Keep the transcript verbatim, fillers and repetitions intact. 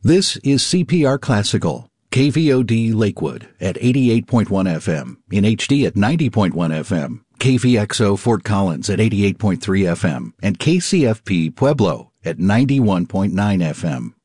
This is C P R Classical, K V O D Lakewood at eighty-eight point one F M, in H D at ninety point one F M, K V X O Fort Collins at eighty-eight point three F M, and K C F P Pueblo at ninety-one point nine F M.